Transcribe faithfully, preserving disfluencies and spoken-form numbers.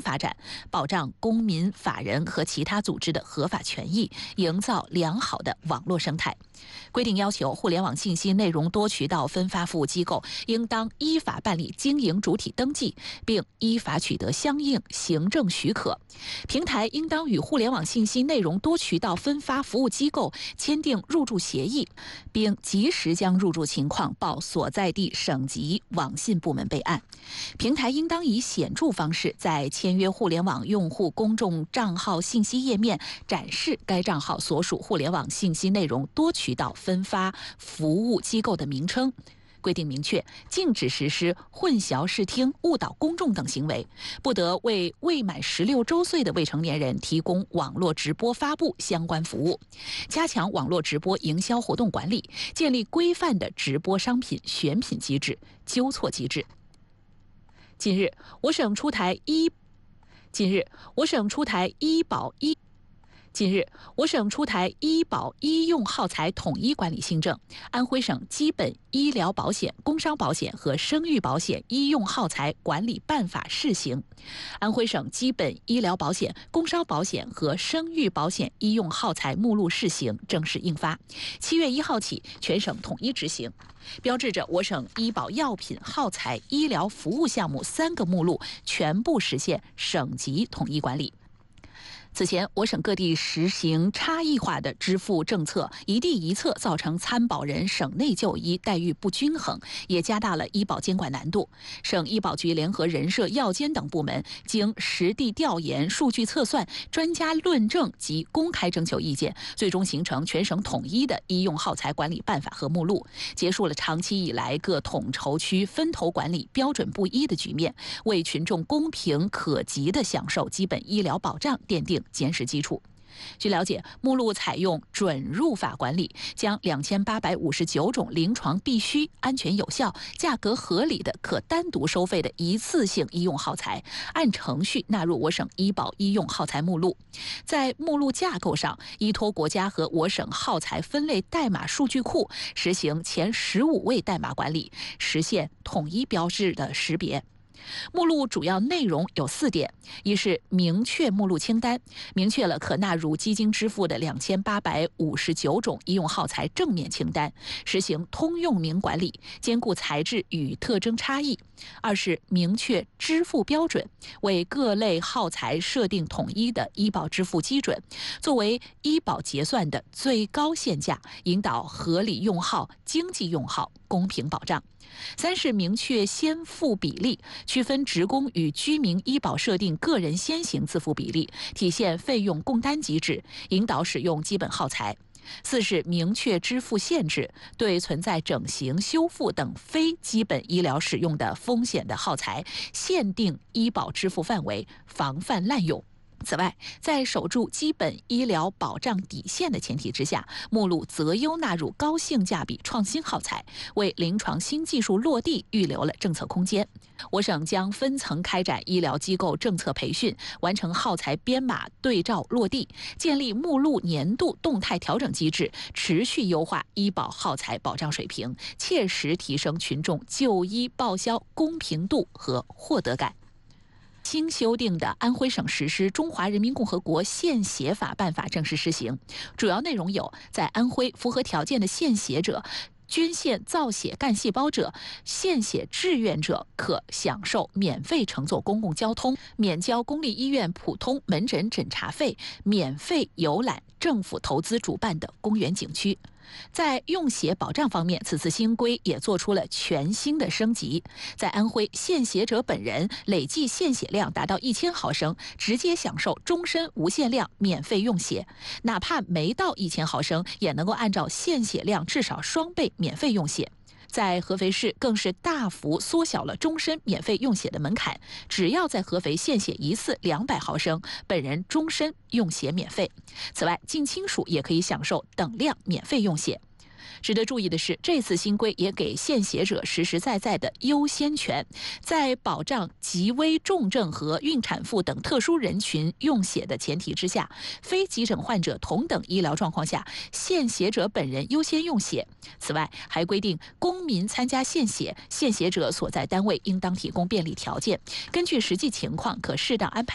发展，保障公民、法人和其他组织的合法权益，营造良好的网络生态。规定要求，互联网信息内容多渠道分发服务机构应当依法办理经营主体登记，并依法取得相应行政许可。平台应当与互联网信息内容多渠道分发服务机构签订入驻协议，并及时将入驻情况报所在地省级网信部门备案。平台应当以显著方式在签约互联网用户公众账号信息页面展示该账号所属互联网信息内容多渠道分发服务机构的名称。规定明确，禁止实施混淆视听、误导公众等行为，不得为未满十六周岁的未成年人提供网络直播发布相关服务。加强网络直播营销活动管理，建立规范的直播商品选品机制、纠错机制。近日，我省出台医近日我省出台医保医。近日，我省出台医保医用耗材统一管理新政，安徽省基本医疗保险、工伤保险和生育保险医用耗材管理办法试行。安徽省基本医疗保险、工伤保险和生育保险医用耗材目录试行正式印发，七月一号起全省统一执行，标志着我省医保药品、耗材、医疗服务项目三个目录全部实现省级统一管理。此前，我省各地实行差异化的支付政策，一地一策，造成参保人省内就医待遇不均衡，也加大了医保监管难度。省医保局联合人社、药监等部门，经实地调研、数据测算、专家论证及公开征求意见，最终形成全省统一的医用耗材管理办法和目录，结束了长期以来各统筹区分头管理标准不一的局面，为群众公平可及的享受基本医疗保障奠定坚实基础。据了解，目录采用准入法管理，将两千八百五十九种临床必须、安全有效、价格合理的可单独收费的一次性医用耗材，按程序纳入我省医保医用耗材目录。在目录架构上，依托国家和我省耗材分类代码数据库，实行前十五位代码管理，实现统一标志的识别。目录主要内容有四点：一是明确目录清单，明确了可纳入基金支付的两千八百五十九种医用耗材正面清单，实行通用名管理，兼顾材质与特征差异；二是明确支付标准，为各类耗材设定统一的医保支付基准，作为医保结算的最高限价，引导合理用耗、经济用耗、公平保障；三是明确先付比例，区分职工与居民医保设定个人先行自付比例，体现费用共担机制，引导使用基本耗材；四是明确支付限制，对存在整形、修复等非基本医疗使用的风险的耗材，限定医保支付范围，防范滥用。此外，在守住基本医疗保障底线的前提之下，目录择优纳入高性价比创新耗材，为临床新技术落地预留了政策空间。我省将分层开展医疗机构政策培训，完成耗材编码对照落地，建立目录年度动态调整机制，持续优化医保耗材保障水平，切实提升群众就医报销公平度和获得感。新修订的安徽省实施《中华人民共和国献血法》办法正式施行，主要内容有：在安徽符合条件的献血者、捐献造血干细胞者、献血志愿者可享受免费乘坐公共交通、免交公立医院普通门诊诊查费、免费游览政府投资主办的公园景区。在用血保障方面，此次新规也做出了全新的升级。在安徽，献血者本人累计献血量达到一千毫升，直接享受终身无限量免费用血；哪怕没到一千毫升，也能够按照献血量至少双倍免费用血。在合肥市更是大幅缩小了终身免费用血的门槛，只要在合肥献血一次两百毫升，本人终身用血免费。此外，近亲属也可以享受等量免费用血。值得注意的是，这次新规也给献血者实实在在的优先权，在保障极危重症和孕产妇等特殊人群用血的前提之下，非急诊患者同等医疗状况下，献血者本人优先用血。此外，还规定公民参加献血，献血者所在单位应当提供便利条件，根据实际情况可适当安排